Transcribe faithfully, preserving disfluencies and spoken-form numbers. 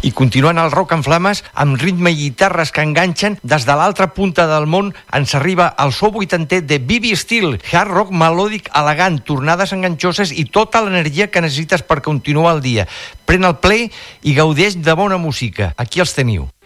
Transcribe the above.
I continuant el rock en flames, amb ritme i guitarres que enganxen, des de l'altra punta del món ens arriba el so vuitanter de B B Steel, hard rock melòdic elegant, tornades enganxoses i tota l'energia que necessites per continuar el dia. Pren el play i gaudeix de bona música. Aquí els teniu.